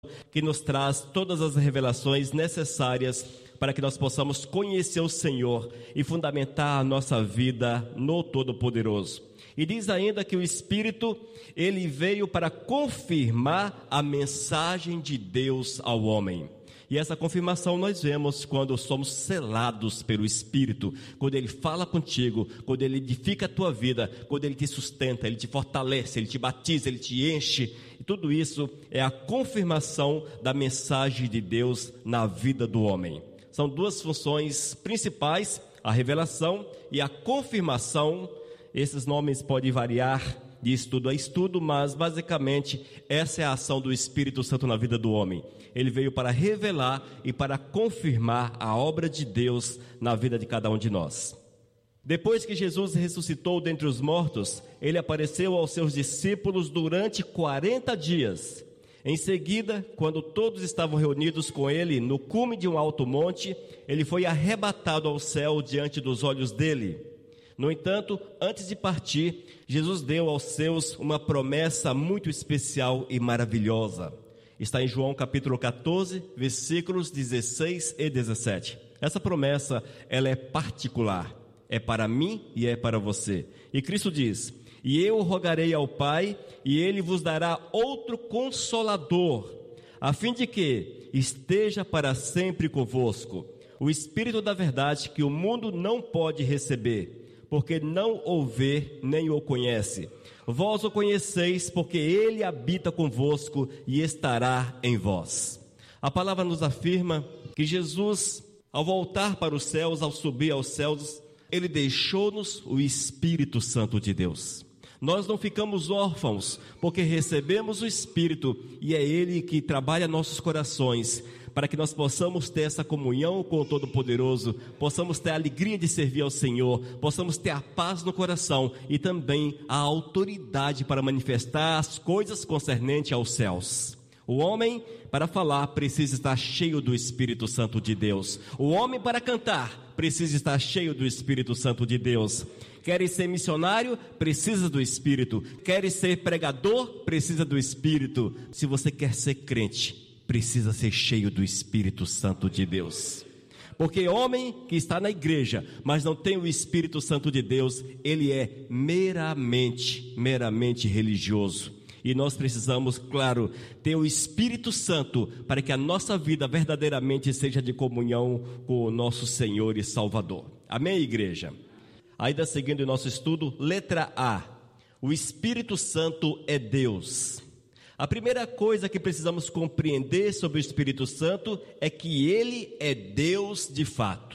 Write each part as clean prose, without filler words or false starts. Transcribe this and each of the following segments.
que nos traz todas as revelações necessárias para que nós possamos conhecer o Senhor e fundamentar a nossa vida no Todo-Poderoso. E diz ainda que o Espírito, ele veio para confirmar a mensagem de Deus ao homem. E essa confirmação nós vemos quando somos selados pelo Espírito, quando Ele fala contigo, quando Ele edifica a tua vida, quando Ele te sustenta, Ele te fortalece, Ele te batiza, Ele te enche. E tudo isso é a confirmação da mensagem de Deus na vida do homem. São duas funções principais, a revelação e a confirmação. Esses nomes podem variar de estudo a estudo, mas basicamente essa é a ação do Espírito Santo na vida do homem. Ele veio para revelar e para confirmar a obra de Deus na vida de cada um de nós. Depois que Jesus ressuscitou dentre os mortos, ele apareceu aos seus discípulos durante 40 dias. Em seguida, quando todos estavam reunidos com ele no cume de um alto monte, ele foi arrebatado ao céu diante dos olhos dele. No entanto, antes de partir, Jesus deu aos seus uma promessa muito especial e maravilhosa. Está em João capítulo 14, versículos 16 e 17. Essa promessa, ela é particular, é para mim e é para você. E Cristo diz: "E eu rogarei ao Pai, e Ele vos dará outro Consolador, a fim de que esteja para sempre convosco, o Espírito da verdade que o mundo não pode receber, porque não o vê nem o conhece. Vós o conheceis, porque ele habita convosco e estará em vós." A palavra nos afirma que Jesus, ao voltar para os céus, ao subir aos céus, ele deixou-nos o Espírito Santo de Deus. Nós não ficamos órfãos, porque recebemos o Espírito e é Ele que trabalha nossos corações, para que nós possamos ter essa comunhão com o Todo-Poderoso, possamos ter a alegria de servir ao Senhor, possamos ter a paz no coração e também a autoridade para manifestar as coisas concernentes aos céus. O homem, para falar, precisa estar cheio do Espírito Santo de Deus. O homem, para cantar, precisa estar cheio do Espírito Santo de Deus. Queres ser missionário? Precisa do Espírito. Queres ser pregador? Precisa do Espírito. Se você quer ser crente, precisa ser cheio do Espírito Santo de Deus. Porque homem que está na igreja, mas não tem o Espírito Santo de Deus, ele é meramente religioso. E nós precisamos, claro, ter o Espírito Santo para que a nossa vida verdadeiramente seja de comunhão com o nosso Senhor e Salvador. Amém, igreja? Ainda seguindo o nosso estudo, letra A. O Espírito Santo é Deus. A primeira coisa que precisamos compreender sobre o Espírito Santo é que ele é Deus de fato.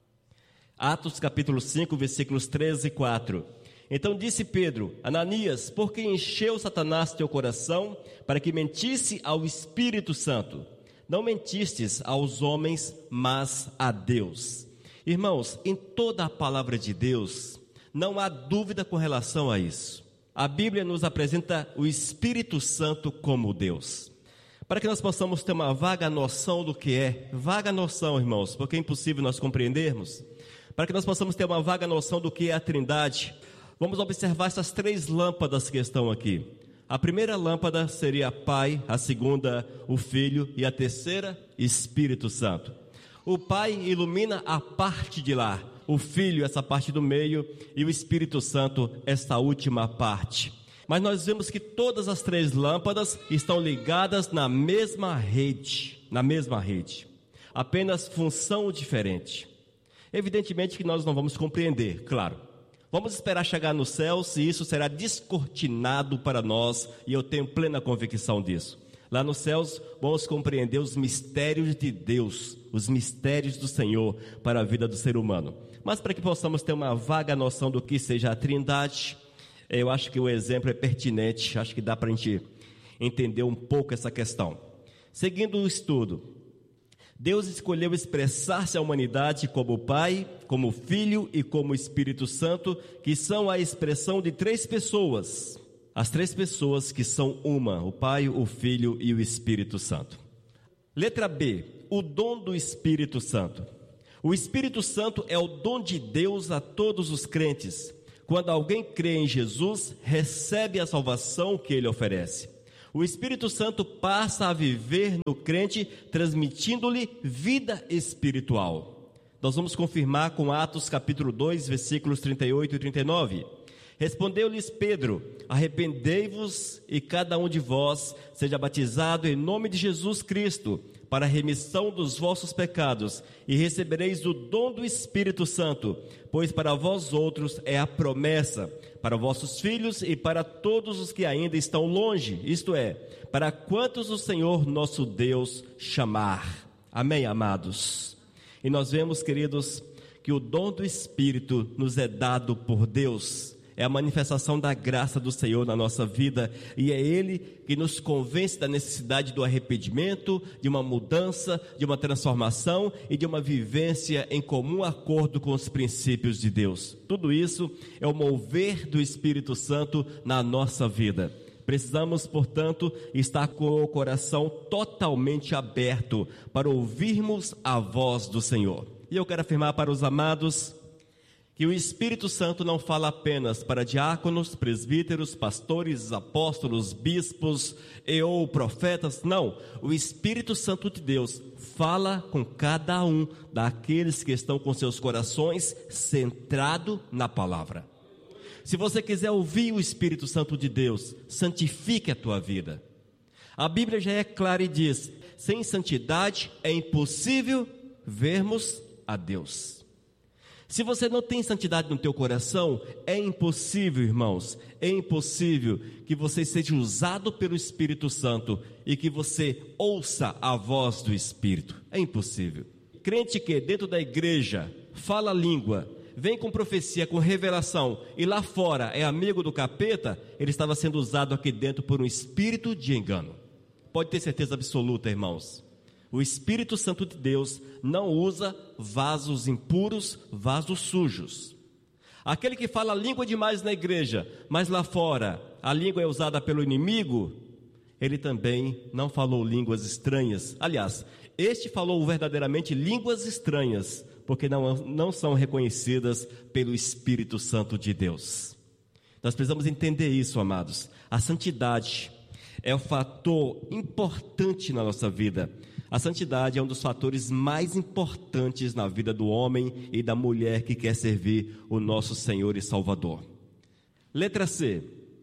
Atos capítulo 5, versículos 13 e 4. Então disse Pedro: Ananias, por que encheu Satanás teu coração para que mentisse ao Espírito Santo? Não mentistes aos homens, mas a Deus. Irmãos, em toda a palavra de Deus, não há dúvida com relação a isso. A Bíblia nos apresenta o Espírito Santo como Deus. Para que nós possamos ter uma vaga noção do que é, vaga noção, irmãos, porque é impossível nós compreendermos. Para que nós possamos ter uma vaga noção do que é a Trindade, vamos observar essas três lâmpadas que estão aqui. A primeira lâmpada seria Pai, a segunda, o Filho e a terceira, Espírito Santo. O Pai ilumina a parte de lá, o Filho essa parte do meio e o Espírito Santo esta última parte. Mas nós vemos que todas as três lâmpadas estão ligadas na mesma rede, apenas função diferente. Evidentemente que nós não vamos compreender, claro. Vamos esperar chegar nos céus e isso será descortinado para nós, e eu tenho plena convicção disso. Lá nos céus vamos compreender os mistérios de Deus, os mistérios do Senhor para a vida do ser humano. Mas para que possamos ter uma vaga noção do que seja a Trindade, eu acho que o exemplo é pertinente, acho que dá para a gente entender um pouco essa questão. Seguindo o estudo, Deus escolheu expressar-se à humanidade como Pai, como Filho e como Espírito Santo, que são a expressão de três pessoas. As três pessoas que são uma, o Pai, o Filho e o Espírito Santo. Letra B, o dom do Espírito Santo. O Espírito Santo é o dom de Deus a todos os crentes. Quando alguém crê em Jesus, recebe a salvação que ele oferece. O Espírito Santo passa a viver no crente, transmitindo-lhe vida espiritual. Nós vamos confirmar com Atos capítulo 2, versículos 38 e 39. Respondeu-lhes Pedro: arrependei-vos e cada um de vós seja batizado em nome de Jesus Cristo, para a remissão dos vossos pecados, e recebereis o dom do Espírito Santo, pois para vós outros é a promessa, para vossos filhos e para todos os que ainda estão longe, isto é, para quantos o Senhor nosso Deus chamar. Amém, amados? E nós vemos, queridos, que o dom do Espírito nos é dado por Deus. É a manifestação da graça do Senhor na nossa vida, e é Ele que nos convence da necessidade do arrependimento, de uma mudança, de uma transformação e de uma vivência em comum acordo com os princípios de Deus. Tudo isso é o mover do Espírito Santo na nossa vida. Precisamos, portanto, estar com o coração totalmente aberto para ouvirmos a voz do Senhor. E eu quero afirmar para os amados que o Espírito Santo não fala apenas para diáconos, presbíteros, pastores, apóstolos, bispos ou profetas. Não, o Espírito Santo de Deus fala com cada um daqueles que estão com seus corações centrados na palavra. Se você quiser ouvir o Espírito Santo de Deus, santifique a tua vida. A Bíblia já é clara e diz: sem santidade é impossível vermos a Deus. Se você não tem santidade no teu coração, é impossível, irmãos, é impossível que você seja usado pelo Espírito Santo e que você ouça a voz do Espírito. É impossível. Crente que dentro da igreja fala a língua, vem com profecia, com revelação, e lá fora é amigo do capeta, ele estava sendo usado aqui dentro por um espírito de engano. Pode ter certeza absoluta, irmãos. O Espírito Santo de Deus não usa vasos impuros, vasos sujos. Aquele que fala a língua demais na igreja, mas lá fora a língua é usada pelo inimigo, ele também não falou línguas estranhas. Aliás, este falou verdadeiramente línguas estranhas, porque não são reconhecidas pelo Espírito Santo de Deus. Nós precisamos entender isso, amados. A santidade é um fator importante na nossa vida. A santidade é um dos fatores mais importantes na vida do homem e da mulher que quer servir o nosso Senhor e Salvador. Letra C.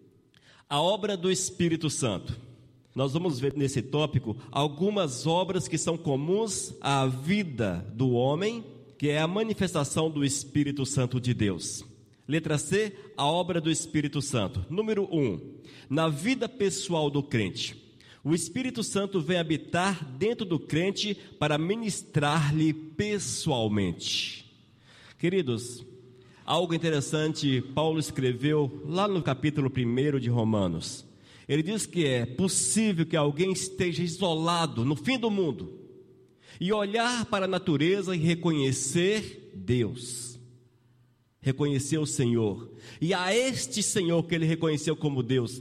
A obra do Espírito Santo. Nós vamos ver nesse tópico algumas obras que são comuns à vida do homem, que é a manifestação do Espírito Santo de Deus. Letra C. A obra do Espírito Santo. Número 1. Na vida pessoal do crente. O Espírito Santo vem habitar dentro do crente para ministrar-lhe pessoalmente. Queridos, algo interessante Paulo escreveu lá no capítulo 1 de Romanos. Ele diz que é possível que alguém esteja isolado no fim do mundo e olhar para a natureza e reconhecer Deus, reconhecer o Senhor, e a este Senhor que ele reconheceu como Deus,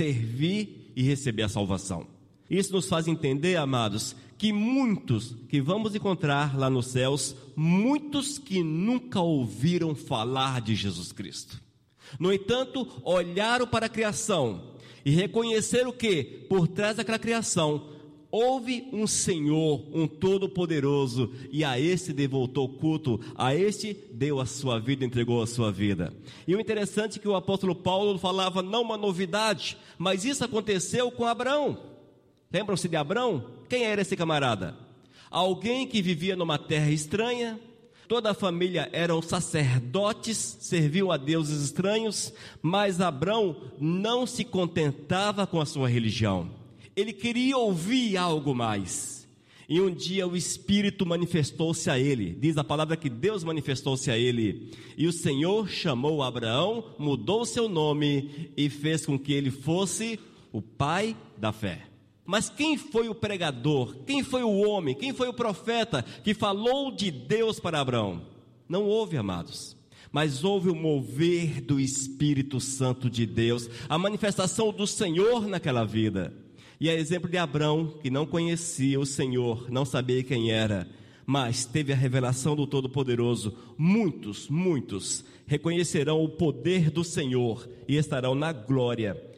servir e receber a salvação. Isso nos faz entender, amados, que muitos que vamos encontrar lá nos céus, muitos que nunca ouviram falar de Jesus Cristo. No entanto, olharam para a criação e reconheceram que, por trás daquela criação, houve um Senhor, um Todo-Poderoso, e a este devoltou culto, a este deu a sua vida, entregou a sua vida. E o interessante é que o apóstolo Paulo falava não uma novidade, mas isso aconteceu com Abraão. Lembram-se de Abraão? Quem era esse camarada? Alguém que vivia numa terra estranha, toda a família eram sacerdotes, serviam a deuses estranhos, mas Abraão não se contentava com a sua religião. Ele queria ouvir algo mais. E um dia o Espírito manifestou-se a ele. Diz a palavra que Deus manifestou-se a ele. E o Senhor chamou Abraão, mudou seu nome e fez com que ele fosse o pai da fé. Mas quem foi o pregador? Quem foi o homem? Quem foi o profeta que falou de Deus para Abraão? Não houve, amados, mas houve o mover do Espírito Santo de Deus, a manifestação do Senhor naquela vida. E é exemplo de Abraão, que não conhecia o Senhor, não sabia quem era, mas teve a revelação do Todo-Poderoso. Muitos reconhecerão o poder do Senhor e estarão na glória,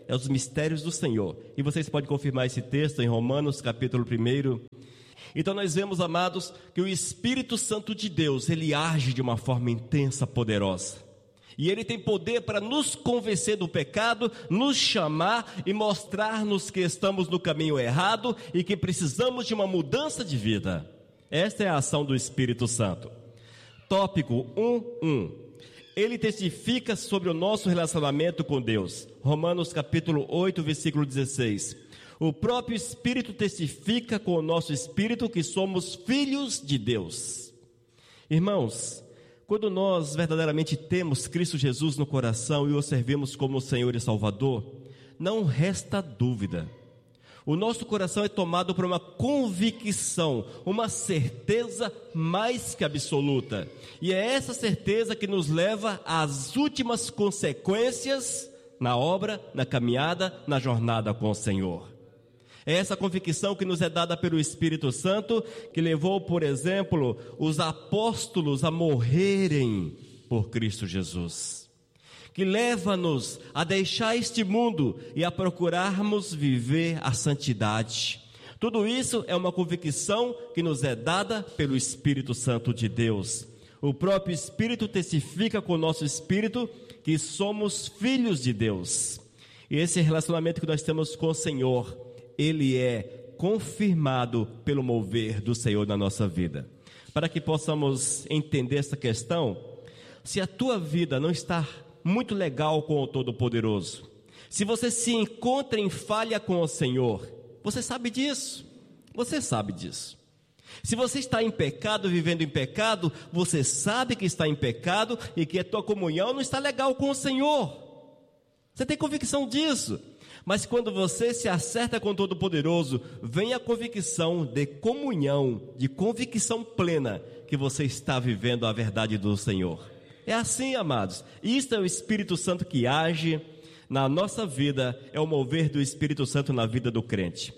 é os mistérios do Senhor. E vocês podem confirmar esse texto em Romanos, capítulo 1. Então nós vemos, amados, que o Espírito Santo de Deus, ele age de uma forma intensa, poderosa. E ele tem poder para nos convencer do pecado, nos chamar e mostrar-nos que estamos no caminho errado e que precisamos de uma mudança de vida. Esta é a ação do Espírito Santo. Tópico 1.1. Ele testifica sobre o nosso relacionamento com Deus. Romanos capítulo 8, versículo 16. O próprio Espírito testifica com o nosso espírito que somos filhos de Deus. Irmãos, quando nós verdadeiramente temos Cristo Jesus no coração e o servimos como Senhor e Salvador, não resta dúvida. O nosso coração é tomado por uma convicção, uma certeza mais que absoluta. E é essa certeza que nos leva às últimas consequências na obra, na caminhada, na jornada com o Senhor. É essa convicção que nos é dada pelo Espírito Santo, que levou, por exemplo, os apóstolos a morrerem por Cristo Jesus. Que leva-nos a deixar este mundo e a procurarmos viver a santidade. Tudo isso é uma convicção que nos é dada pelo Espírito Santo de Deus. O próprio Espírito testifica com o nosso espírito que somos filhos de Deus. E esse relacionamento que nós temos com o Senhor, ele é confirmado pelo mover do Senhor na nossa vida. Para que possamos entender essa questão, se a tua vida não está muito legal com o Todo-Poderoso, se você se encontra em falha com o Senhor, você sabe disso, se você está em pecado, vivendo em pecado, você sabe que está em pecado e que a tua comunhão não está legal com o Senhor, você tem convicção disso. Mas quando você se acerta com o Todo-Poderoso, vem a convicção de comunhão, de convicção plena, que você está vivendo a verdade do Senhor. É assim, amados, isto é o Espírito Santo que age na nossa vida, é o mover do Espírito Santo na vida do crente.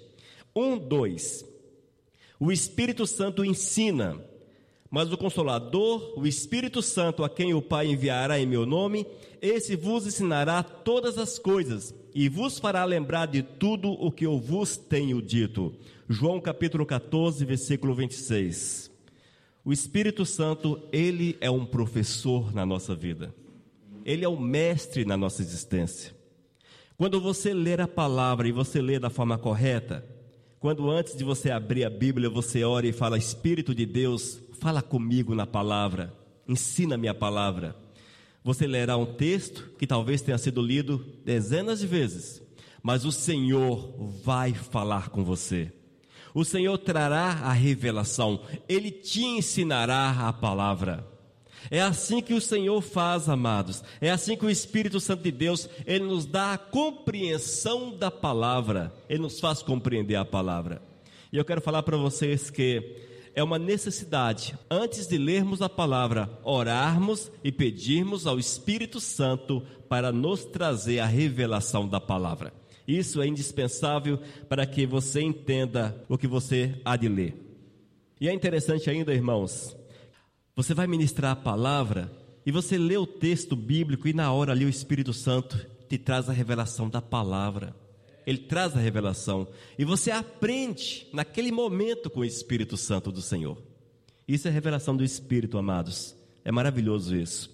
2. O Espírito Santo ensina, mas o Consolador, o Espírito Santo, a quem o Pai enviará em meu nome, esse vos ensinará todas as coisas e vos fará lembrar de tudo o que eu vos tenho dito. João capítulo 14, versículo 26. O Espírito Santo, ele é um professor na nossa vida. Ele é um mestre na nossa existência. Quando você ler a palavra e você lê da forma correta, quando antes de você abrir a Bíblia, você ora e fala: Espírito de Deus, fala comigo na palavra, ensina-me a palavra. Você lerá um texto que talvez tenha sido lido dezenas de vezes, mas o Senhor vai falar com você. O Senhor trará a revelação, Ele te ensinará a palavra. É assim que o Senhor faz, amados. É assim que o Espírito Santo de Deus, Ele nos dá a compreensão da palavra. Ele nos faz compreender a palavra. E eu quero falar para vocês que é uma necessidade, antes de lermos a palavra, orarmos e pedirmos ao Espírito Santo para nos trazer a revelação da palavra. Isso é indispensável para que você entenda o que você há de ler. E é interessante ainda, irmãos, você vai ministrar a palavra e você lê o texto bíblico e na hora ali o Espírito Santo te traz a revelação da palavra. Ele traz a revelação e você aprende naquele momento com o Espírito Santo do Senhor. Isso é revelação do Espírito, amados. É maravilhoso isso.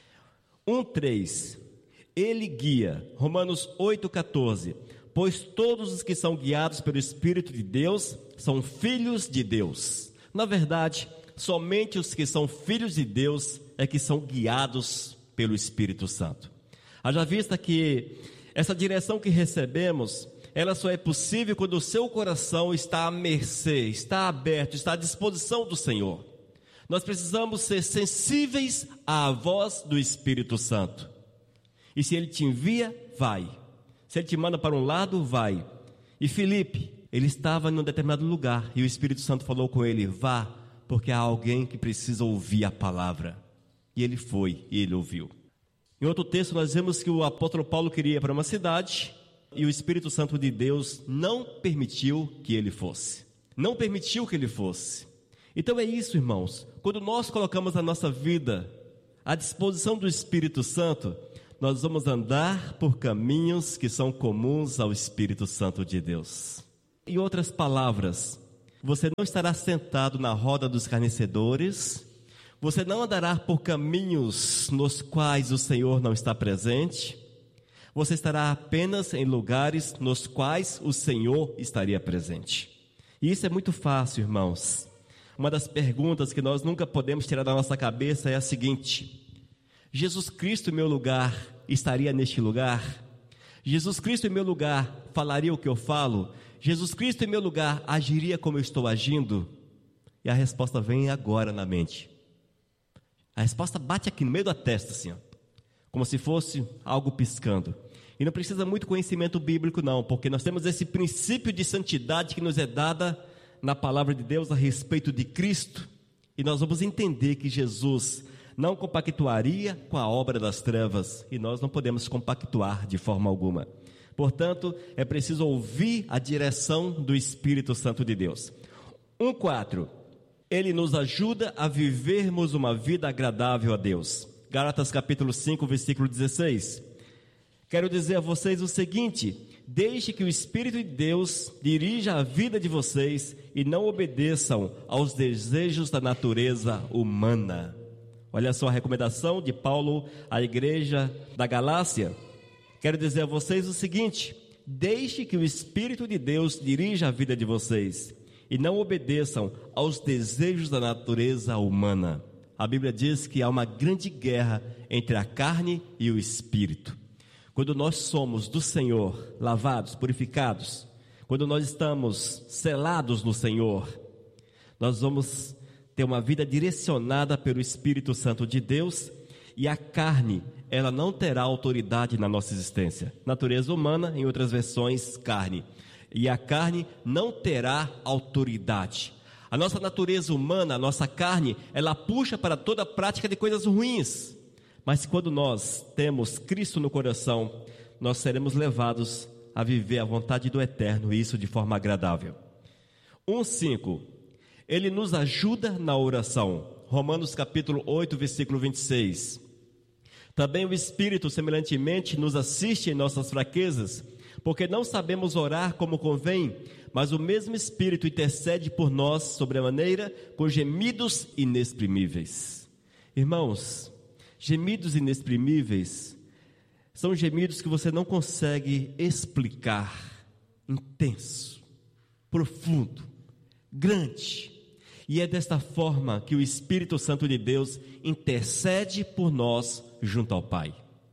1:3. Ele guia. Romanos 8:14. Pois todos os que são guiados pelo Espírito de Deus são filhos de Deus. Na verdade, somente os que são filhos de Deus é que são guiados pelo Espírito Santo. Haja vista que essa direção que recebemos, ela só é possível quando o seu coração está à mercê, está aberto, está à disposição do Senhor. Nós precisamos ser sensíveis à voz do Espírito Santo. E se Ele te envia, vai. Se Ele te manda para um lado, vai. E Filipe, ele estava em um determinado lugar e o Espírito Santo falou com ele: vá, porque há alguém que precisa ouvir a palavra. E ele foi, e ele ouviu. Em outro texto nós vemos que o apóstolo Paulo queria ir para uma cidade e o Espírito Santo de Deus não permitiu que ele fosse. Não permitiu que ele fosse. Então é isso, irmãos. Quando nós colocamos a nossa vida à disposição do Espírito Santo, nós vamos andar por caminhos que são comuns ao Espírito Santo de Deus. Em outras palavras, você não estará sentado na roda dos escarnecedores, você não andará por caminhos nos quais o Senhor não está presente, você estará apenas em lugares nos quais o Senhor estaria presente. E isso é muito fácil, irmãos. Uma das perguntas que nós nunca podemos tirar da nossa cabeça é a seguinte: Jesus Cristo em meu lugar estaria neste lugar? Jesus Cristo em meu lugar falaria o que eu falo? Jesus Cristo em meu lugar agiria como eu estou agindo? E a resposta vem agora na mente. A resposta bate aqui no meio da testa, assim, ó, como se fosse algo piscando. E não precisa muito conhecimento bíblico não, porque nós temos esse princípio de santidade que nos é dada na palavra de Deus a respeito de Cristo. E nós vamos entender que Jesus não compactuaria com a obra das trevas, e nós não podemos compactuar de forma alguma. Portanto, é preciso ouvir a direção do Espírito Santo de Deus. 1,4. Ele nos ajuda a vivermos uma vida agradável a Deus. Gálatas capítulo 5, versículo 16. Quero dizer a vocês o seguinte: deixe que o Espírito de Deus dirija a vida de vocês e não obedeçam aos desejos da natureza humana. Olha só a recomendação de Paulo à igreja da Galácia. Quero dizer a vocês o seguinte: deixe que o Espírito de Deus dirija a vida de vocês e não obedeçam aos desejos da natureza humana. A Bíblia diz que há uma grande guerra entre a carne e o Espírito. Quando nós somos do Senhor, lavados, purificados, quando nós estamos selados no Senhor, nós vamos ter uma vida direcionada pelo Espírito Santo de Deus, e a carne, ela não terá autoridade na nossa existência. Natureza humana, em outras versões, carne. E a carne não terá autoridade. A nossa natureza humana, a nossa carne, ela puxa para toda a prática de coisas ruins. Mas quando nós temos Cristo no coração, nós seremos levados a viver a vontade do Eterno, e isso de forma agradável. 1,5. Ele nos ajuda na oração. Romanos capítulo 8, versículo 26. Também o Espírito semelhantemente nos assiste em nossas fraquezas, porque não sabemos orar como convém, mas o mesmo Espírito intercede por nós sobremaneira com gemidos inexprimíveis. Irmãos, gemidos inexprimíveis são gemidos que você não consegue explicar. Intenso, profundo, grande. E é desta forma que o Espírito Santo de Deus intercede por nós junto ao Pai.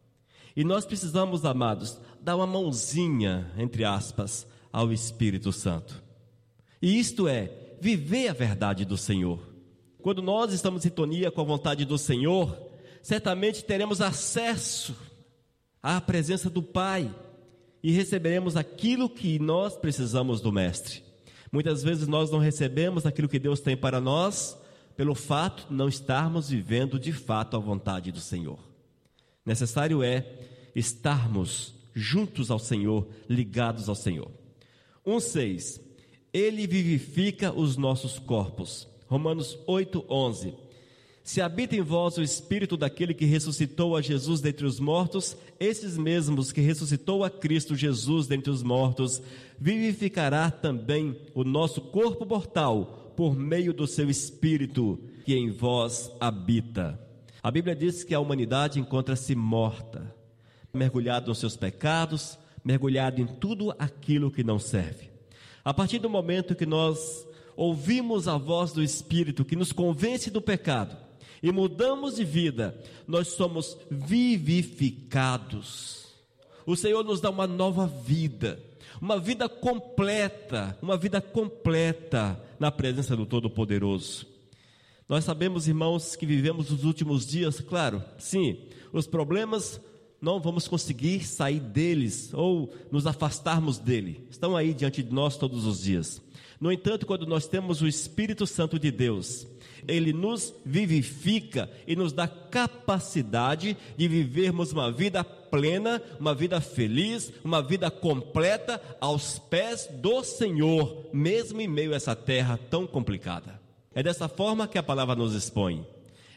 E nós precisamos, amados, dar uma mãozinha, entre aspas, ao Espírito Santo. E isto é, viver a verdade do Senhor. Quando nós estamos em sintonia com a vontade do Senhor, certamente teremos acesso à presença do Pai e receberemos aquilo que nós precisamos do Mestre. Muitas vezes nós não recebemos aquilo que Deus tem para nós, pelo fato de não estarmos vivendo de fato a vontade do Senhor. Necessário é estarmos juntos ao Senhor, ligados ao Senhor. 1,6. Ele vivifica os nossos corpos. Romanos 8:11. Se habita em vós o Espírito daquele que ressuscitou a Jesus dentre os mortos, esses mesmos que ressuscitou a Cristo Jesus dentre os mortos, vivificará também o nosso corpo mortal, por meio do seu Espírito, que em vós habita. A Bíblia diz que a humanidade encontra-se morta, mergulhado nos seus pecados, mergulhado em tudo aquilo que não serve. A partir do momento que nós ouvimos a voz do Espírito, que nos convence do pecado, e mudamos de vida, nós somos vivificados. O Senhor nos dá uma nova vida, uma vida completa na presença do Todo-Poderoso. Nós sabemos, irmãos, que vivemos os últimos dias, claro, sim, os problemas não vamos conseguir sair deles ou nos afastarmos dele, estão aí diante de nós todos os dias. No entanto, quando nós temos o Espírito Santo de Deus, ele nos vivifica e nos dá capacidade de vivermos uma vida plena, uma vida feliz, uma vida completa aos pés do Senhor, mesmo em meio a essa terra tão complicada. É dessa forma que a palavra nos expõe.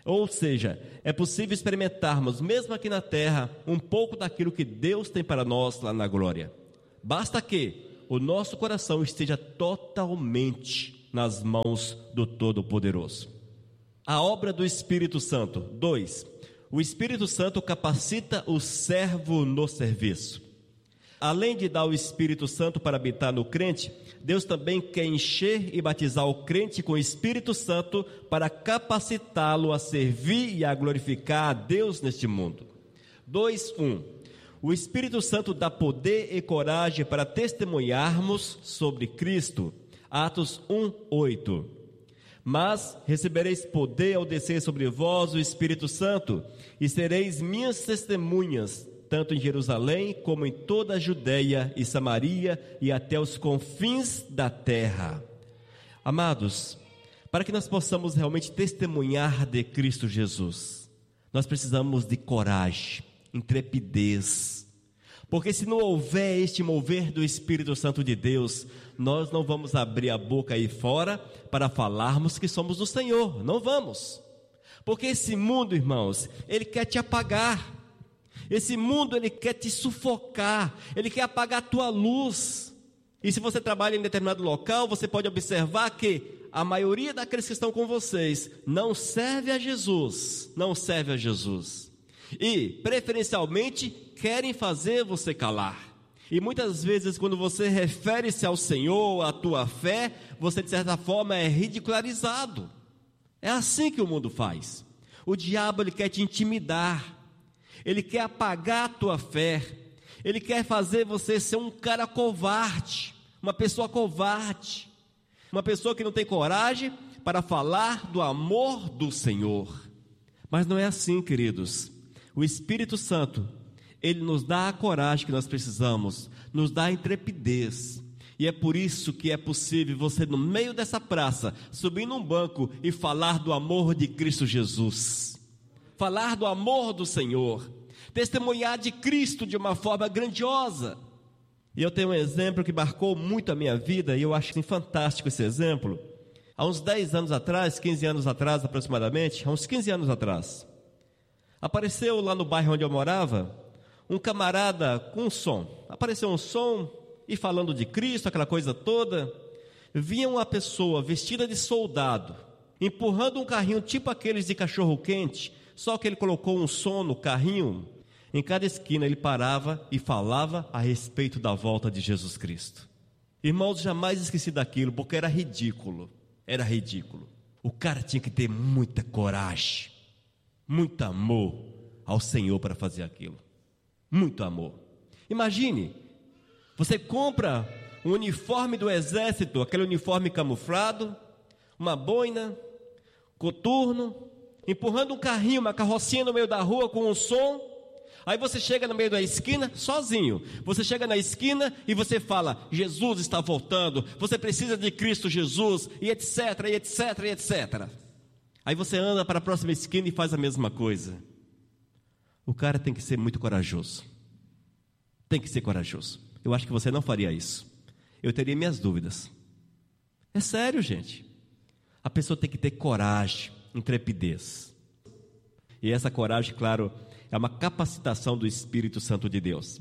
Ou seja, é possível experimentarmos, mesmo aqui na terra, um pouco daquilo que Deus tem para nós lá na glória. Basta que o nosso coração esteja totalmente nas mãos do Todo-Poderoso. A obra do Espírito Santo. 2. O Espírito Santo capacita o servo no serviço. Além de dar o Espírito Santo para habitar no crente, Deus também quer encher e batizar o crente com o Espírito Santo para capacitá-lo a servir e a glorificar a Deus neste mundo. 2:1. O Espírito Santo dá poder e coragem para testemunharmos sobre Cristo. Atos 1:8. Mas recebereis poder ao descer sobre vós o Espírito Santo, e sereis minhas testemunhas, tanto em Jerusalém como em toda a Judeia e Samaria e até os confins da terra. Amados, para que nós possamos realmente testemunhar de Cristo Jesus, nós precisamos de coragem, intrepidez, porque se não houver este mover do Espírito Santo de Deus, nós não vamos abrir a boca aí fora para falarmos que somos do Senhor, não vamos, porque esse mundo, irmãos, ele quer te apagar, esse mundo ele quer te sufocar, ele quer apagar a tua luz, e se você trabalha em determinado local, você pode observar que a maioria daqueles que estão com vocês não serve a Jesus, e preferencialmente querem fazer você calar. E muitas vezes quando você refere-se ao Senhor, à tua fé, você de certa forma é ridicularizado. É assim que o mundo faz. O diabo ele quer te intimidar, ele quer apagar a tua fé, ele quer fazer você ser um cara covarde, uma pessoa covarde, uma pessoa que não tem coragem para falar do amor do Senhor. Mas não é assim, queridos. O Espírito Santo, ele nos dá a coragem que nós precisamos, nos dá a intrepidez, e é por isso que é possível você no meio dessa praça, subir num banco e falar do amor de Cristo Jesus, falar do amor do Senhor, testemunhar de Cristo de uma forma grandiosa. E eu tenho um exemplo que marcou muito a minha vida, e eu acho fantástico esse exemplo. Há uns 10 anos atrás, 15 anos atrás aproximadamente, há uns 15 anos atrás, apareceu lá no bairro onde eu morava, um camarada com um som, apareceu um som e falando de Cristo, aquela coisa toda, vinha uma pessoa vestida de soldado, empurrando um carrinho tipo aqueles de cachorro quente, só que ele colocou um som no carrinho, em cada esquina ele parava e falava a respeito da volta de Jesus Cristo. Irmãos, jamais esqueci daquilo, porque era ridículo, o cara tinha que ter muita coragem, muito amor ao Senhor para fazer aquilo. Muito amor. Imagine, você compra um uniforme do exército, aquele uniforme camuflado, uma boina, coturno, empurrando um carrinho, uma carrocinha no meio da rua com um som. Aí você chega no meio da esquina, sozinho. Você chega na esquina e você fala, Jesus está voltando, você precisa de Cristo Jesus, e etc, e etc, e etc. Aí você anda para a próxima esquina e faz a mesma coisa. O cara tem que ser muito corajoso. Tem que ser corajoso. Eu acho que você não faria isso. Eu teria minhas dúvidas. É sério, gente. A pessoa tem que ter coragem, intrepidez. E essa coragem, claro, é uma capacitação do Espírito Santo de Deus.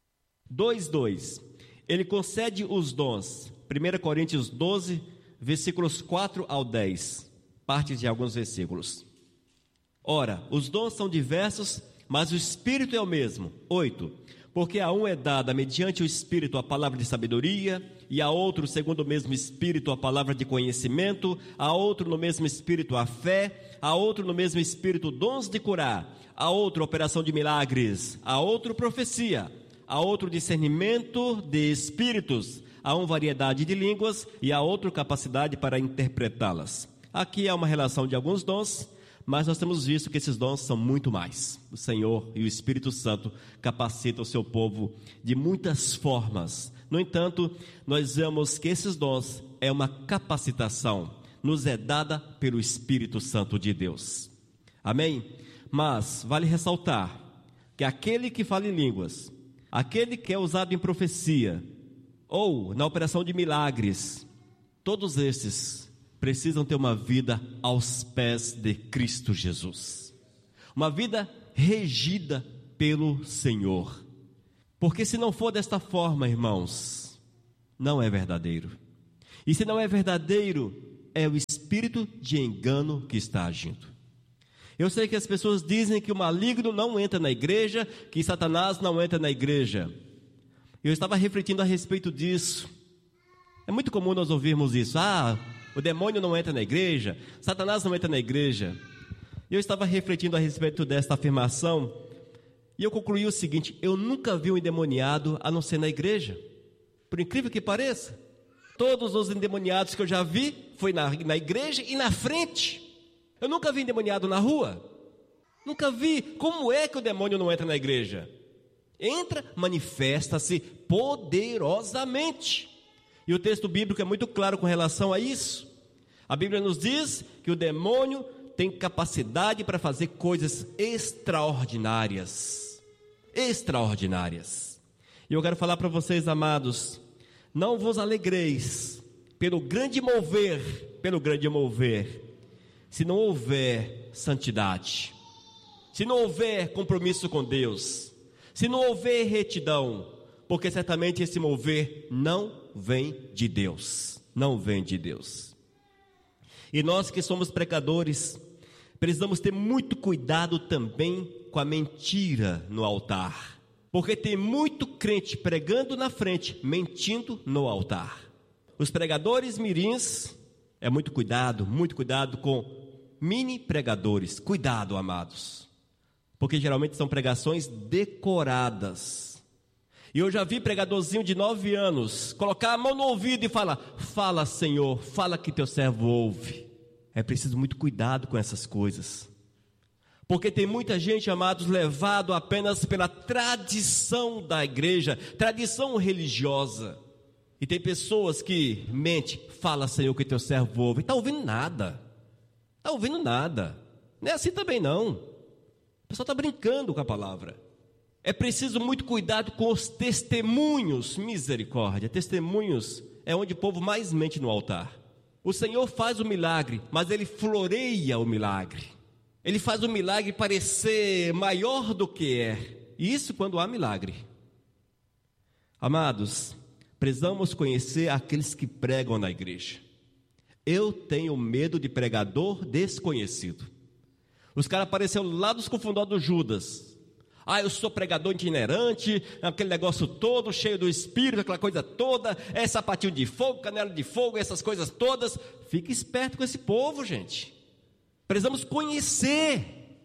2:2. Ele concede os dons. 1 Coríntios 12, versículos 4 ao 10. Partes de alguns versículos. Ora, os dons são diversos, mas o Espírito é o mesmo. 8. Porque a um é dada mediante o Espírito a palavra de sabedoria, e a outro segundo o mesmo Espírito a palavra de conhecimento, a outro no mesmo Espírito a fé, a outro no mesmo Espírito dons de curar, a outro operação de milagres, a outro profecia, a outro discernimento de espíritos, a um variedade de línguas e a outro capacidade para interpretá-las. Aqui há uma relação de alguns dons, mas nós temos visto que esses dons são muito mais. O Senhor e o Espírito Santo capacitam o seu povo de muitas formas. No entanto, nós vemos que esses dons é uma capacitação, nos é dada pelo Espírito Santo de Deus. Amém? Mas vale ressaltar que aquele que fala em línguas, aquele que é usado em profecia ou na operação de milagres, todos esses precisam ter uma vida aos pés de Cristo Jesus. Uma vida regida pelo Senhor. Porque se não for desta forma, irmãos, não é verdadeiro. E se não é verdadeiro, é o espírito de engano que está agindo. Eu sei que as pessoas dizem que o maligno não entra na igreja, que Satanás não entra na igreja. Eu estava refletindo a respeito disso. É muito comum nós ouvirmos isso. O demônio não entra na igreja, Satanás não entra na igreja. Eu estava refletindo a respeito desta afirmação e eu concluí o seguinte: eu nunca vi um endemoniado a não ser na igreja. Por incrível que pareça, todos os endemoniados que eu já vi foi na igreja e na frente. Eu nunca vi endemoniado na rua. Nunca vi. Como é que o demônio não entra na igreja? Entra, manifesta-se poderosamente. E o texto bíblico é muito claro com relação a isso. A Bíblia nos diz que o demônio tem capacidade para fazer coisas extraordinárias. Extraordinárias. E eu quero falar para vocês, amados, não vos alegreis pelo grande mover, se não houver santidade, se não houver compromisso com Deus, se não houver retidão, porque certamente esse mover não vem de Deus, não vem de Deus. E nós que somos pecadores, precisamos ter muito cuidado também com a mentira no altar, porque tem muito crente pregando na frente, mentindo no altar. Os pregadores mirins, muito cuidado com mini pregadores, cuidado, amados, porque geralmente são pregações decoradas. E eu já vi pregadorzinho de 9 anos colocar a mão no ouvido e falar: fala, Senhor, fala que teu servo ouve. É preciso muito cuidado com essas coisas, porque tem muita gente, amados, levado apenas pela tradição da igreja, tradição religiosa. E tem pessoas que mentem: fala, Senhor, que teu servo ouve. Está ouvindo nada. Está ouvindo nada. Não é assim também não. O pessoal está brincando com a palavra. É preciso muito cuidado com os testemunhos. Misericórdia. Testemunhos é onde o povo mais mente no altar. O Senhor faz o milagre, mas Ele floreia o milagre. Ele faz o milagre parecer maior do que é. Isso quando há milagre. Amados, precisamos conhecer aqueles que pregam na igreja. Eu tenho medo de pregador desconhecido. Os caras apareceram lá dos confundadores Judas. Eu sou pregador itinerante, aquele negócio todo, cheio do Espírito, aquela coisa toda, sapatinho de fogo, canela de fogo, essas coisas todas. Fique esperto com esse povo, gente. Precisamos conhecer.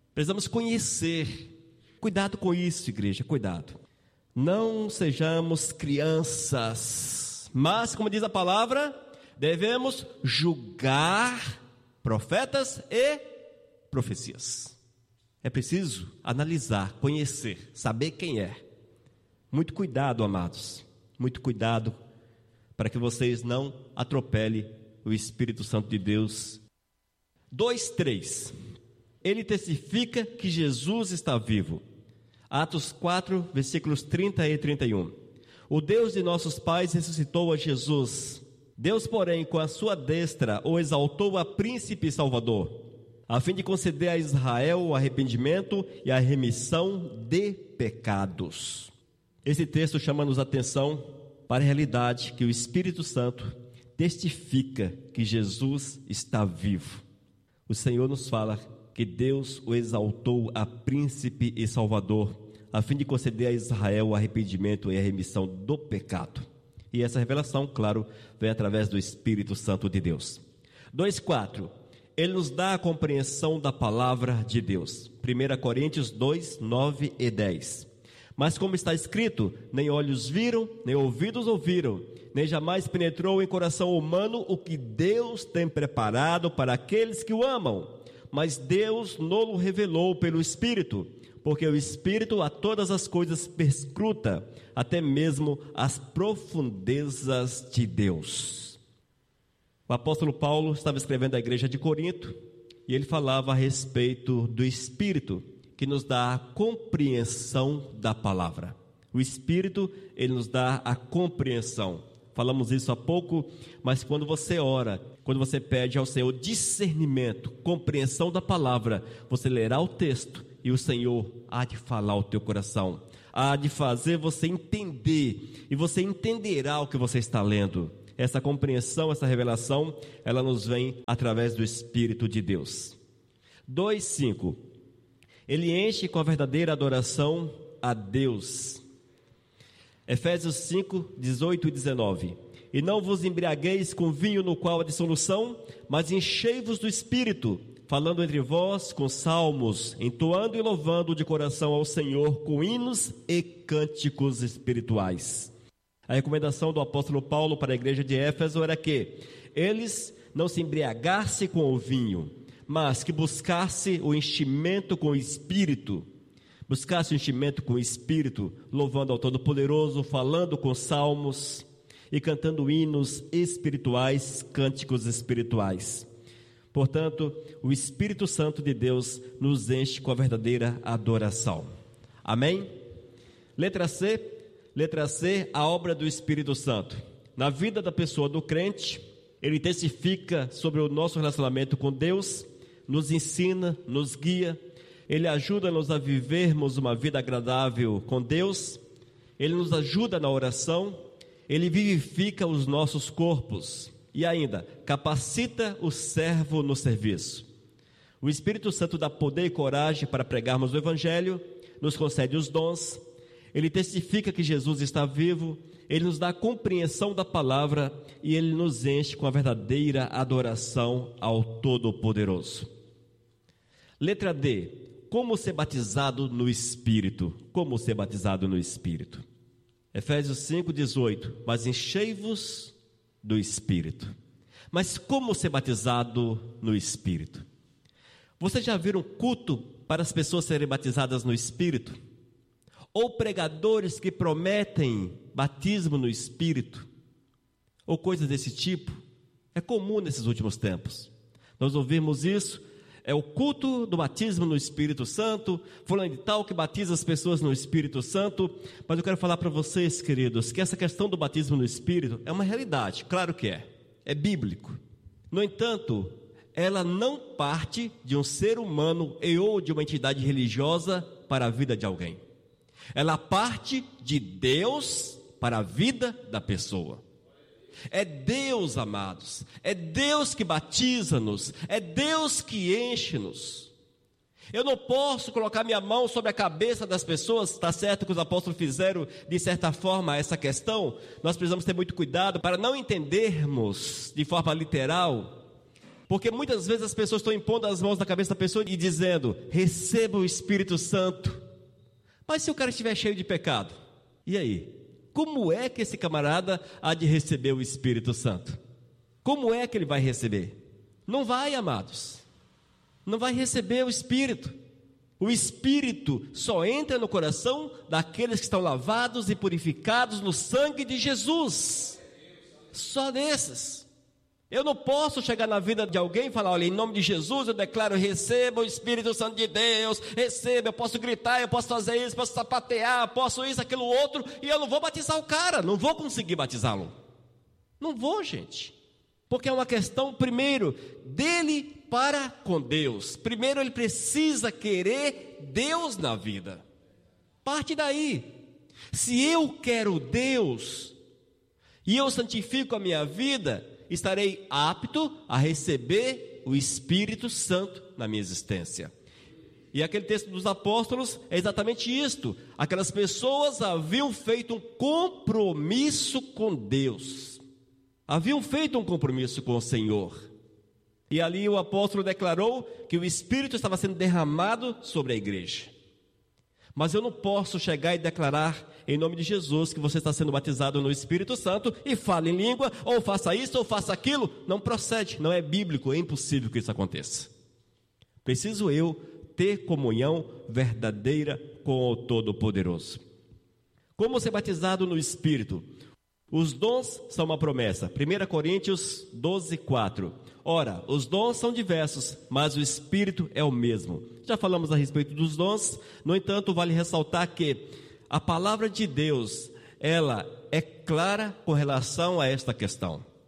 Cuidado com isso, igreja, cuidado. Não sejamos crianças, mas, como diz a palavra, devemos julgar profetas e profecias. É preciso analisar, conhecer, saber quem é. Muito cuidado, amados, muito cuidado para que vocês não atropelem o Espírito Santo de Deus. 2:3. Ele testifica que Jesus está vivo. Atos 4, versículos 30 e 31. O Deus de nossos pais ressuscitou a Jesus. Deus, porém, com a sua destra, o exaltou a príncipe e salvador, a fim de conceder a Israel o arrependimento e a remissão de pecados. Esse texto chama-nos a atenção para a realidade que o Espírito Santo testifica que Jesus está vivo. O Senhor nos fala que Deus o exaltou a príncipe e salvador, a fim de conceder a Israel o arrependimento e a remissão do pecado. E essa revelação, claro, vem através do Espírito Santo de Deus. 2:4. Ele nos dá a compreensão da palavra de Deus. 1 Coríntios 2, 9 e 10. Mas como está escrito, nem olhos viram, nem ouvidos ouviram, nem jamais penetrou em coração humano o que Deus tem preparado para aqueles que o amam. Mas Deus nos revelou pelo Espírito, porque o Espírito a todas as coisas perscruta, até mesmo as profundezas de Deus. O apóstolo Paulo estava escrevendo à igreja de Corinto, e ele falava a respeito do Espírito, que nos dá a compreensão da palavra. O Espírito, ele nos dá a compreensão. Falamos isso há pouco, mas quando você ora, quando você pede ao Senhor discernimento, compreensão da palavra, você lerá o texto e o Senhor há de falar ao teu coração, há de fazer você entender, e você entenderá o que você está lendo. Essa compreensão, essa revelação, ela nos vem através do Espírito de Deus. 2:5. Ele enche com a verdadeira adoração a Deus. Efésios 5, 18 e 19. E não vos embriagueis com vinho no qual há dissolução, mas enchei-vos do Espírito, falando entre vós com salmos, entoando e louvando de coração ao Senhor com hinos e cânticos espirituais. A recomendação do apóstolo Paulo para a igreja de Éfeso era que eles não se embriagassem com o vinho, mas que buscasse o enchimento com o Espírito. Buscasse o enchimento com o Espírito, louvando ao Todo-Poderoso, falando com salmos e cantando hinos espirituais, cânticos espirituais. Portanto, o Espírito Santo de Deus nos enche com a verdadeira adoração. Amém? Letra C, a obra do Espírito Santo. Na vida da pessoa do crente, ele testifica sobre o nosso relacionamento com Deus, nos ensina, nos guia, ele ajuda-nos a vivermos uma vida agradável com Deus, ele nos ajuda na oração, ele vivifica os nossos corpos e ainda capacita o servo no serviço. O Espírito Santo dá poder e coragem para pregarmos o Evangelho, nos concede os dons, ele testifica que Jesus está vivo, ele nos dá a compreensão da palavra e ele nos enche com a verdadeira adoração ao Todo-Poderoso. Letra D, como ser batizado no Espírito? Como ser batizado no Espírito? Efésios 5, 18, mas enchei-vos do Espírito. Mas como ser batizado no Espírito? Vocês já viram culto para as pessoas serem batizadas no Espírito? Ou pregadores que prometem batismo no Espírito? Ou coisas desse tipo? É comum nesses últimos tempos. Nós ouvimos isso. É o culto do batismo no Espírito Santo, fulano de tal que batiza as pessoas no Espírito Santo. Mas eu quero falar para vocês, queridos, que essa questão do batismo no Espírito é uma realidade, claro que é bíblico. No entanto, ela não parte de um ser humano ou de uma entidade religiosa para a vida de alguém. Ela parte de Deus para a vida da pessoa. É Deus, amados, é Deus que batiza-nos, é Deus que enche-nos. Eu não posso colocar minha mão sobre a cabeça das pessoas, está certo que os apóstolos fizeram de certa forma essa questão. Nós precisamos ter muito cuidado para não entendermos de forma literal, porque muitas vezes as pessoas estão impondo as mãos na cabeça da pessoa e dizendo, receba o Espírito Santo. Mas se o cara estiver cheio de pecado, e aí? Como é que esse camarada há de receber o Espírito Santo? Como é que ele vai receber? Não vai, amados. Não vai receber o Espírito. O Espírito só entra no coração daqueles que estão lavados e purificados no sangue de Jesus. Só desses. Eu não posso chegar na vida de alguém e falar, olha, em nome de Jesus eu declaro, receba o Espírito Santo de Deus, receba, eu posso gritar, eu posso fazer isso, posso sapatear, posso isso, aquilo, outro, e eu não vou batizar o cara, não vou conseguir batizá-lo. Não vou, gente, porque é uma questão, primeiro, dele para com Deus. Primeiro ele precisa querer Deus na vida. Parte daí. Se eu quero Deus, e eu santifico a minha vida, estarei apto a receber o Espírito Santo na minha existência. E aquele texto dos apóstolos é exatamente isto. Aquelas pessoas haviam feito um compromisso com Deus. Haviam feito um compromisso com o Senhor. E ali o apóstolo declarou que o Espírito estava sendo derramado sobre a igreja. Mas eu não posso chegar e declarar em nome de Jesus que você está sendo batizado no Espírito Santo e fale em língua, ou faça isso, ou faça aquilo. Não procede, não é bíblico, é impossível que isso aconteça. Preciso eu ter comunhão verdadeira com o Todo-Poderoso. Como ser batizado no Espírito? Os dons são uma promessa. 1 Coríntios 12, 4. Ora, os dons são diversos, mas o Espírito é o mesmo. Já falamos a respeito dos dons, no entanto, vale ressaltar que a palavra de Deus, ela é clara com relação a esta questão.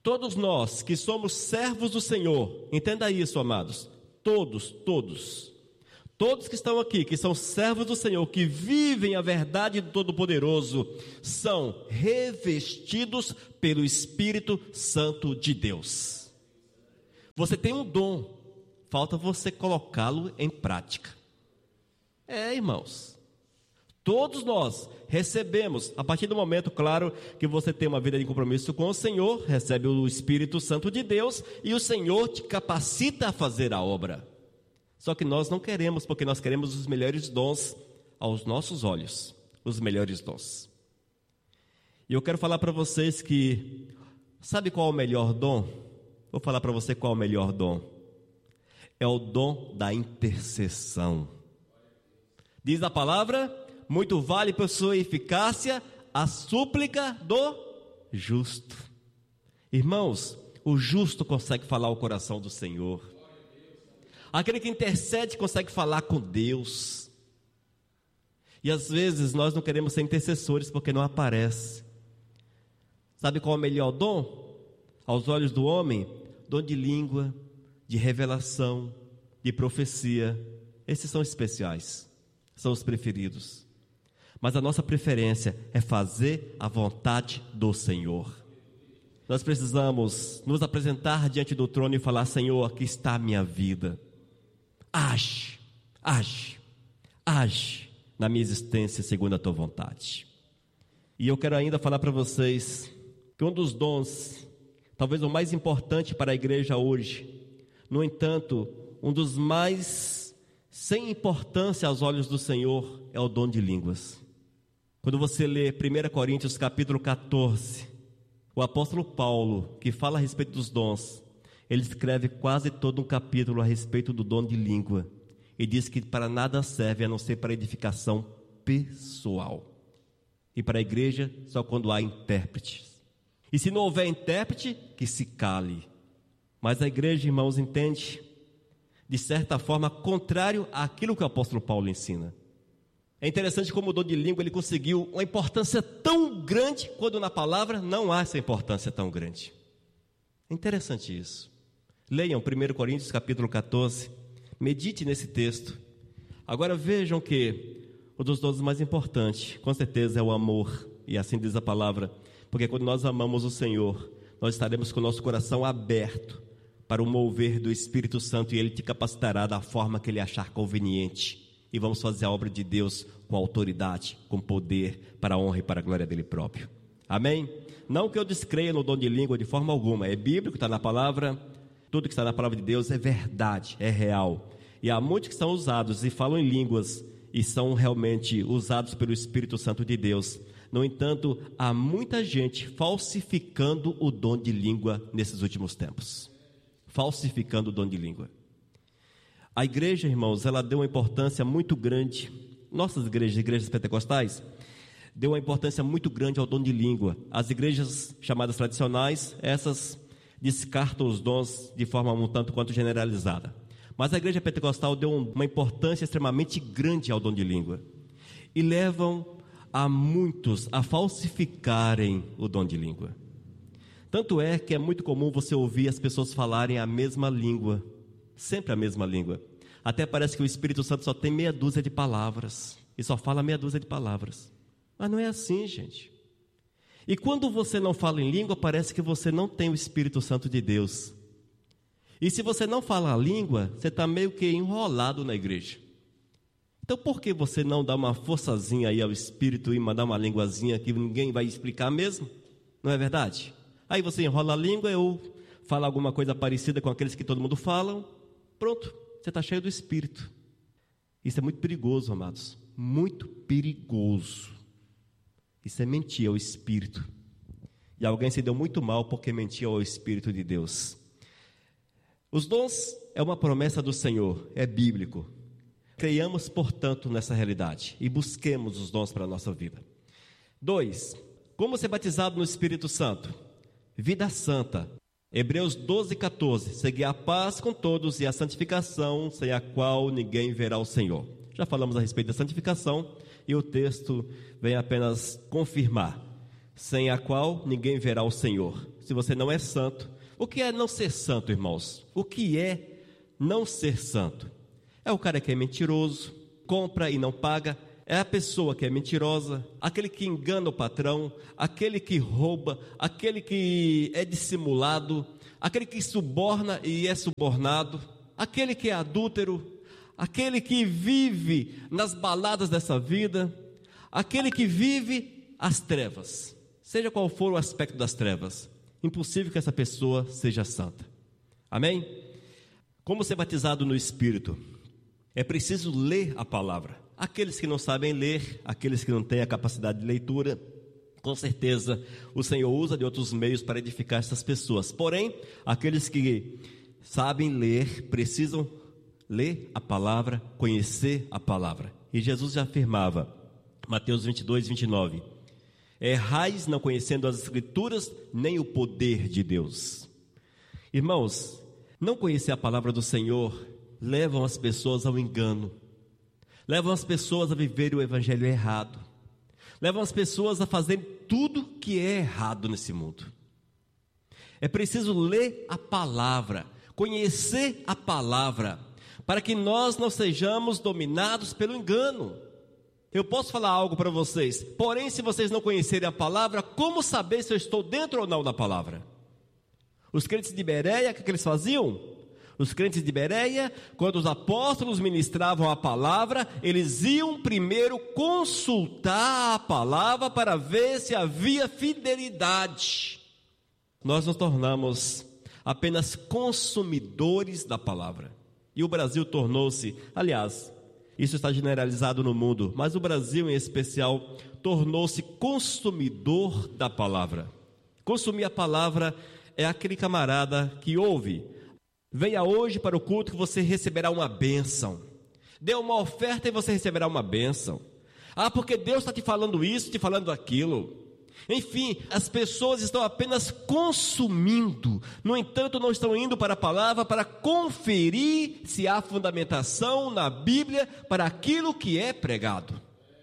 Todos nós que somos servos do Senhor, entenda isso, amados, todos que estão aqui, que são servos do Senhor, que vivem a verdade do Todo-Poderoso, são revestidos pelo Espírito Santo de Deus. Você tem um dom, falta você colocá-lo em prática. Irmãos, todos nós recebemos, a partir do momento, claro, que você tem uma vida de compromisso com o Senhor, recebe o Espírito Santo de Deus e o Senhor te capacita a fazer a obra. Só que nós não queremos, porque nós queremos os melhores dons aos nossos olhos, os melhores dons. E eu quero falar para vocês que, sabe qual é o melhor dom? Vou falar para você qual é o melhor dom. É o dom da intercessão. Diz a palavra, muito vale por sua eficácia a súplica do justo. Irmãos, o justo consegue falar o coração do Senhor. Aquele que intercede consegue falar com Deus. E às vezes nós não queremos ser intercessores porque não aparece. Sabe qual é o melhor dom? Aos olhos do homem, dom de língua, de revelação, de profecia. Esses são especiais, são os preferidos. Mas a nossa preferência é fazer a vontade do Senhor. Nós precisamos nos apresentar diante do trono e falar: Senhor, aqui está a minha vida. Age na minha existência segundo a tua vontade. E eu quero ainda falar para vocês que um dos dons, talvez o mais importante para a igreja hoje, no entanto, um dos mais sem importância aos olhos do Senhor, é o dom de línguas. Quando você lê 1 Coríntios capítulo 14, o apóstolo Paulo, que fala a respeito dos dons, ele escreve quase todo um capítulo a respeito do dom de língua, e diz que para nada serve a não ser para edificação pessoal. E para a igreja, só quando há intérpretes. E se não houver intérprete, que se cale. Mas a igreja, irmãos, entende, de certa forma, contrário àquilo que o apóstolo Paulo ensina. É interessante como o dom de língua ele conseguiu uma importância tão grande, quando na palavra não há essa importância tão grande. É interessante isso. Leiam 1 Coríntios capítulo 14, medite nesse texto. Agora vejam que um dos dons mais importantes, com certeza, é o amor. E assim diz a palavra, porque quando nós amamos o Senhor, nós estaremos com o nosso coração aberto para o mover do Espírito Santo, e Ele te capacitará da forma que Ele achar conveniente. E vamos fazer a obra de Deus com autoridade, com poder, para a honra e para a glória dEle próprio. Amém? Não que eu descreia no dom de língua de forma alguma, é bíblico, está na palavra, tudo que está na palavra de Deus é verdade, é real. E há muitos que são usados e falam em línguas e são realmente usados pelo Espírito Santo de Deus. No entanto, há muita gente falsificando o dom de língua nesses últimos tempos. Falsificando o dom de língua. A igreja, irmãos, ela deu uma importância muito grande, nossas igrejas pentecostais, deu uma importância muito grande ao dom de língua. As igrejas chamadas tradicionais, essas descartam os dons de forma um tanto quanto generalizada. Mas a igreja pentecostal deu uma importância extremamente grande ao dom de língua. E levam a muitos a falsificarem o dom de língua. Tanto é que é muito comum você ouvir as pessoas falarem a mesma língua, sempre a mesma língua. Até parece que o Espírito Santo só tem meia dúzia de palavras, e só fala meia dúzia de palavras. Mas não é assim, gente. E quando você não fala em língua, parece que você não tem o Espírito Santo de Deus. E se você não fala a língua, você está meio que enrolado na igreja. Então por que você não dá uma forçazinha aí ao Espírito e mandar uma linguazinha que ninguém vai explicar mesmo? Não é verdade? Aí você enrola a língua, eu falo alguma coisa parecida com aqueles que todo mundo fala, pronto, você está cheio do Espírito. Isso é muito perigoso, amados, muito perigoso. Isso é mentir ao Espírito. E alguém se deu muito mal porque mentiu ao Espírito de Deus. Os dons é uma promessa do Senhor, é bíblico. Creiamos, portanto, nessa realidade e busquemos os dons para a nossa vida. 2. Como ser batizado no Espírito Santo? Vida santa. Hebreus 12:14. Seguir a paz com todos e a santificação, sem a qual ninguém verá o Senhor. Já falamos a respeito da santificação e o texto vem apenas confirmar. sem a qual ninguém verá o Senhor. Se você não é santo, o que é não ser santo, irmãos? O que é não ser santo? É o cara que é mentiroso, compra e não paga, é a pessoa que é mentirosa, aquele que engana o patrão, aquele que rouba, aquele que é dissimulado, aquele que suborna e é subornado, aquele que é adúltero, aquele que vive nas baladas dessa vida, aquele que vive as trevas. Seja qual for o aspecto das trevas, impossível que essa pessoa seja santa. Amém? Como ser batizado no Espírito? É preciso ler a palavra. Aqueles que não sabem ler, aqueles que não têm a capacidade de leitura, com certeza o Senhor usa de outros meios para edificar essas pessoas. Porém, aqueles que sabem ler, precisam ler a palavra, conhecer a palavra. E Jesus já afirmava, Mateus 22, 29, errais não conhecendo as Escrituras, nem o poder de Deus. Irmãos, não conhecer a palavra do Senhor levam as pessoas ao engano, levam as pessoas a viver o evangelho errado, levam as pessoas a fazer tudo que é errado nesse mundo. É preciso ler a palavra, conhecer a palavra, para que nós não sejamos dominados pelo engano. Eu posso falar algo para vocês, porém, se vocês não conhecerem a palavra, como saber se eu estou dentro ou não da palavra? Os crentes de Bereia, o que eles faziam? Os crentes de Bereia, quando os apóstolos ministravam a palavra, eles iam primeiro consultar a palavra para ver se havia fidelidade. Nós nos tornamos apenas consumidores da palavra. E o Brasil tornou-se, aliás, isso está generalizado no mundo, mas o Brasil em especial tornou-se consumidor da palavra. Consumir a palavra é aquele camarada que ouve: venha hoje para o culto que você receberá uma bênção. Dê uma oferta e você receberá uma bênção. Ah, porque Deus está te falando isso, te falando aquilo. Enfim, as pessoas estão apenas consumindo. No entanto, não estão indo para a palavra para conferir se há fundamentação na Bíblia para aquilo que é pregado.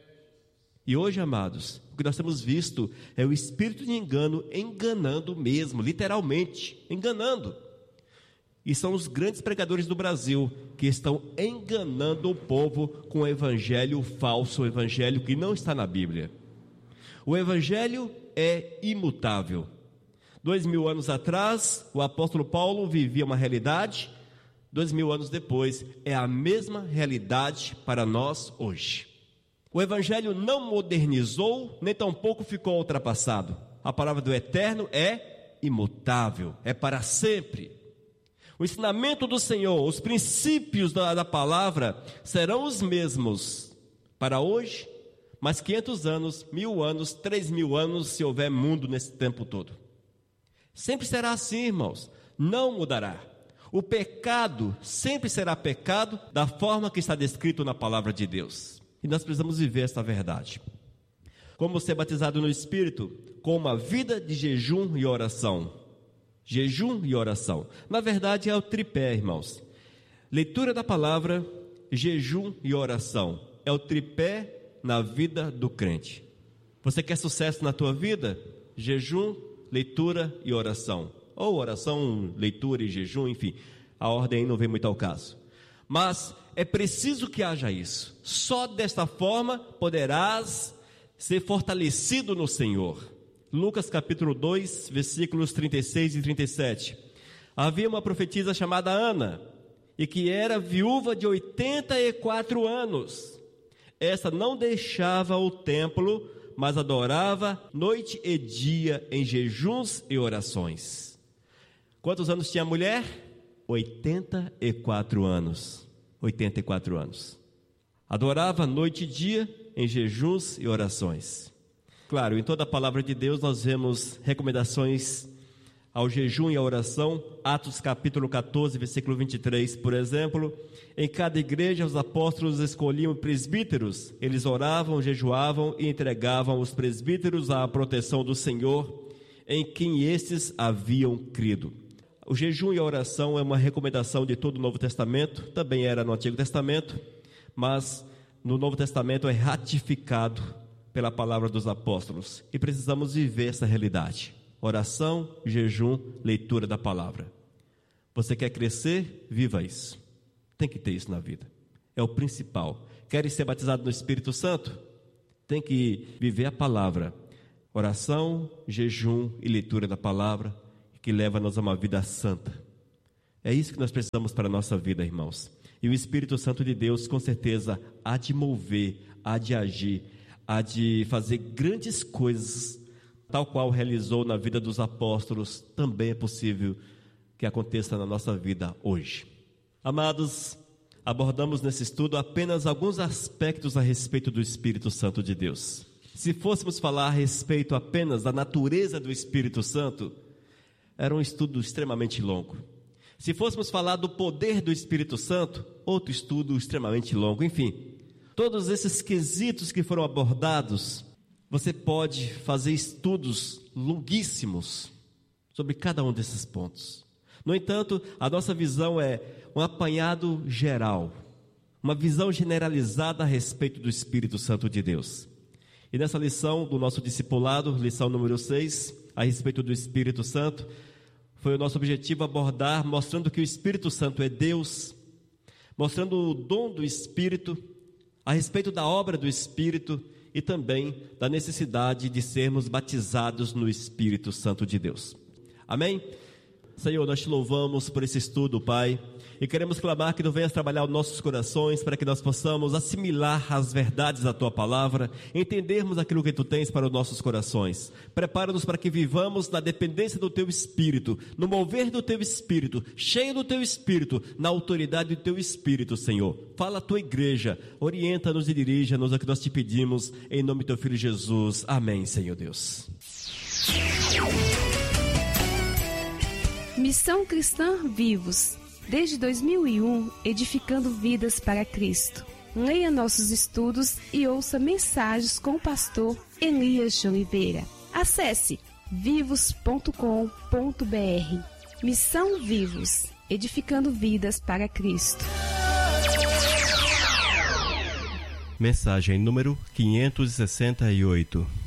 E hoje, amados, o que nós temos visto é o espírito de engano enganando mesmo, literalmente, enganando. E são os grandes pregadores do Brasil que estão enganando o povo com o evangelho falso, o evangelho que não está na Bíblia. O evangelho é imutável. 2000 anos atrás, o apóstolo Paulo vivia uma realidade, 2000 anos depois, é a mesma realidade para nós hoje. O evangelho não modernizou, nem tampouco ficou ultrapassado. A palavra do eterno é imutável, é para sempre. O ensinamento do Senhor, os princípios da palavra serão os mesmos para hoje, mais 500 anos, 1000 anos, 3000 anos, se houver mundo nesse tempo todo. Sempre será assim, irmãos, não mudará. O pecado sempre será pecado da forma que está descrito na palavra de Deus. E nós precisamos viver esta verdade. Como ser batizado no Espírito? Com uma vida de jejum e oração. Jejum e oração. Na verdade é o tripé, irmãos. Leitura da palavra, jejum e oração. É o tripé na vida do crente. Você quer sucesso na tua vida? Jejum, leitura e oração. Ou oração, leitura e jejum, enfim. A ordem aí não vem muito ao caso. Mas é preciso que haja isso. Só desta forma poderás ser fortalecido no Senhor. Lucas capítulo 2, versículos 36 e 37. Havia uma profetisa chamada Ana, e que era viúva de 84 anos. Esta não deixava o templo, mas adorava noite e dia em jejuns e orações. Quantos anos tinha a mulher? 84 anos. 84 anos. Adorava noite e dia em jejuns e orações. Claro, em toda a palavra de Deus nós vemos recomendações ao jejum e à oração. Atos capítulo 14, versículo 23, por exemplo. Em cada igreja os apóstolos escolhiam presbíteros. Eles oravam, jejuavam e entregavam os presbíteros à proteção do Senhor, em quem estes haviam crido. O jejum e a oração é uma recomendação de todo o Novo Testamento. Também era no Antigo Testamento, mas no Novo Testamento é ratificado pela palavra dos apóstolos e precisamos viver essa realidade. Oração, jejum, leitura da palavra. Você quer crescer? Viva isso. Tem que ter isso na vida. É o principal. Quer ser batizado no Espírito Santo? Tem que viver a palavra. Oração, jejum e leitura da palavra, que leva-nos a uma vida santa. É isso que nós precisamos para a nossa vida, irmãos. E o Espírito Santo de Deus, com certeza, há de mover, há de agir, há de fazer grandes coisas, tal qual realizou na vida dos apóstolos, também é possível que aconteça na nossa vida hoje. Amados, abordamos nesse estudo apenas alguns aspectos a respeito do Espírito Santo de Deus. Se fôssemos falar a respeito apenas da natureza do Espírito Santo, era um estudo extremamente longo. Se fôssemos falar do poder do Espírito Santo, outro estudo extremamente longo. Enfim, todos esses quesitos que foram abordados, você pode fazer estudos longuíssimos sobre cada um desses pontos. No entanto, a nossa visão é um apanhado geral, uma visão generalizada a respeito do Espírito Santo de Deus. E nessa lição do nosso discipulado, lição número 6, a respeito do Espírito Santo, foi o nosso objetivo abordar, mostrando que o Espírito Santo é Deus, mostrando o dom do Espírito, a respeito da obra do Espírito e também da necessidade de sermos batizados no Espírito Santo de Deus. Amém? Senhor, nós te louvamos por esse estudo, Pai, e queremos clamar que Tu venhas trabalhar os nossos corações para que nós possamos assimilar as verdades da Tua palavra, entendermos aquilo que Tu tens para os nossos corações. Prepara-nos para que vivamos na dependência do Teu Espírito, no mover do Teu Espírito, cheio do Teu Espírito, na autoridade do Teu Espírito, Senhor. Fala a Tua igreja, orienta-nos e dirija-nos a que nós te pedimos, em nome do Teu Filho Jesus. Amém, Senhor Deus. Missão Cristã Vivos, desde 2001, edificando vidas para Cristo. Leia nossos estudos e ouça mensagens com o pastor Elias de Oliveira. Acesse vivos.com.br. Missão Vivos, edificando vidas para Cristo. Mensagem número 568.